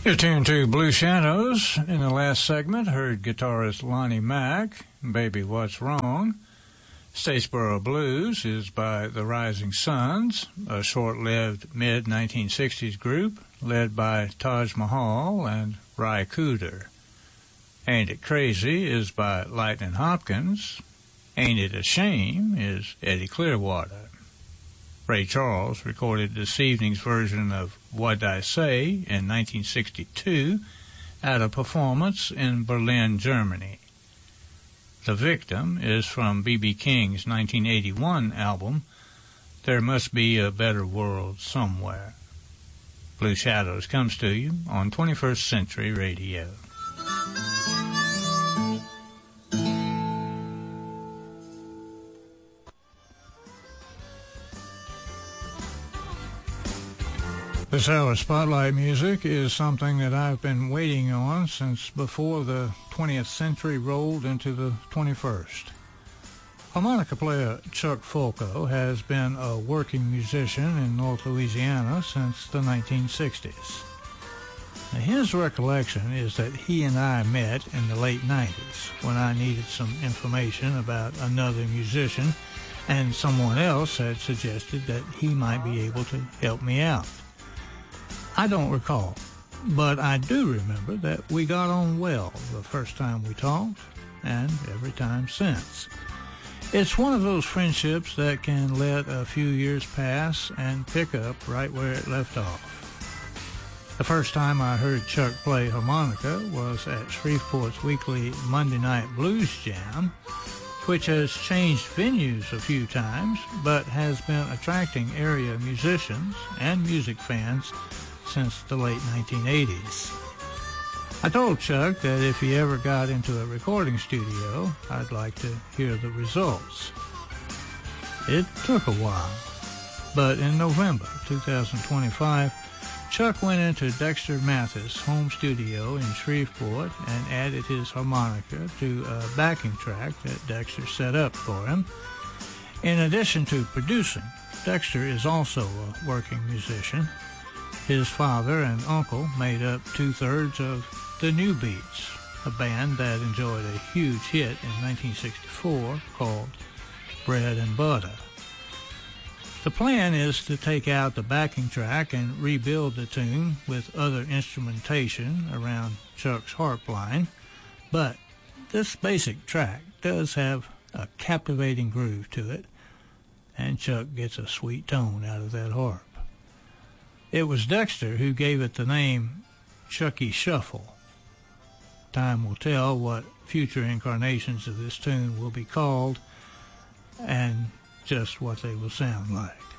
You're tuned to Blue Shadows. In the last segment, heard guitarist Lonnie Mack, Baby What's Wrong. Statesboro Blues is by the Rising Suns, a short-lived mid-1960s group led by Taj Mahal and Ry Cooder. Ain't It Crazy is by Lightnin' Hopkins. Ain't It a Shame is Eddie Clearwater. Ray Charles recorded this evening's version of What'd I Say in 1962 at a performance in Berlin, Germany. The Victim is from B.B. King's 1981 album, There Must Be a Better World Somewhere. Blue Shadows comes to you on 21st Century Radio. This hour's Spotlight music is something that I've been waiting on since before the 20th century rolled into the 21st. Harmonica player Chuck Fulco has been a working musician in North Louisiana since the 1960s. Now, his recollection is that he and I met in the late 90s when I needed some information about another musician, and someone else had suggested that he might be able to help me out. I don't recall, but I do remember that we got on well the first time we talked, and every time since. It's one of those friendships that can let a few years pass and pick up right where it left off. The first time I heard Chuck play harmonica was at Shreveport's weekly Monday Night Blues Jam, which has changed venues a few times, but has been attracting area musicians and music fans since the late 1980s. I told Chuck that if he ever got into a recording studio, I'd like to hear the results. It took a while, but in November 2025, Chuck went into Dexter Mathis' home studio in Shreveport and added his harmonica to a backing track that Dexter set up for him. In addition to producing, Dexter is also a working musician. His father and uncle made up 2/3 of the New Beats, a band that enjoyed a huge hit in 1964 called Bread and Butter. The plan is to take out the backing track and rebuild the tune with other instrumentation around Chuck's harp line, but this basic track does have a captivating groove to it, and Chuck gets a sweet tone out of that harp. It was Dexter who gave it the name Chucky Shuffle. Time will tell what future incarnations of this tune will be called and just what they will sound like.